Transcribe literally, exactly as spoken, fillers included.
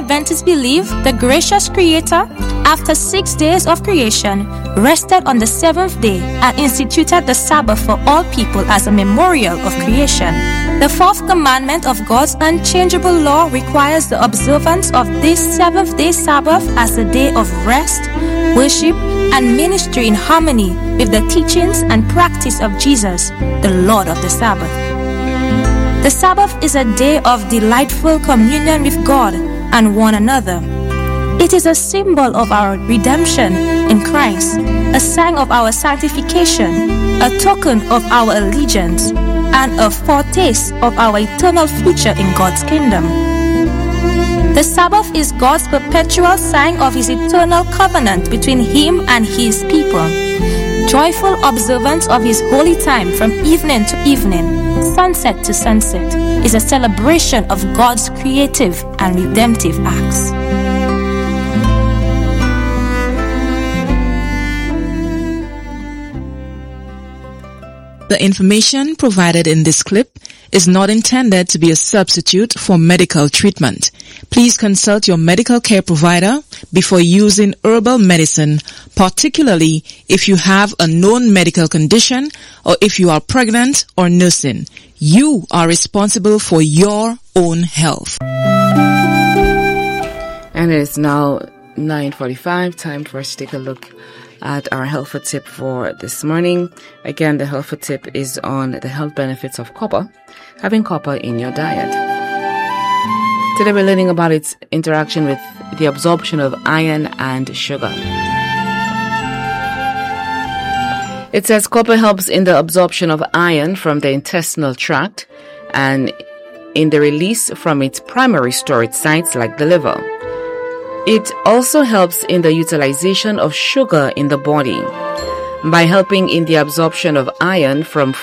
Adventists believe the gracious Creator, after six days of creation, rested on the seventh day and instituted the Sabbath for all people as a memorial of creation. The fourth commandment of God's unchangeable law requires the observance of this seventh-day Sabbath as a day of rest, worship, and ministry in harmony with the teachings and practice of Jesus, the Lord of the Sabbath. The Sabbath is a day of delightful communion with God and one another. It is a symbol of our redemption in Christ, a sign of our sanctification, a token of our allegiance, and a foretaste of our eternal future in God's kingdom. The Sabbath is God's perpetual sign of His eternal covenant between Him and His people. Joyful observance of His holy time from evening to evening, sunset to sunset, is a celebration of God's creative and redemptive acts. The information provided in this clip is not intended to be a substitute for medical treatment. Please consult your medical care provider before using herbal medicine, particularly if you have a known medical condition or if you are pregnant or nursing. You are responsible for your own health. And it is now nine forty-five, time for us to take a look at our health food tip for this morning. Again, the health food tip is on the health benefits of copper, having copper in your diet. Today we're learning about its interaction with the absorption of iron and sugar. It says copper helps in the absorption of iron from the intestinal tract and in the release from its primary storage sites like the liver. It also helps in the utilization of sugar in the body by helping in the absorption of iron from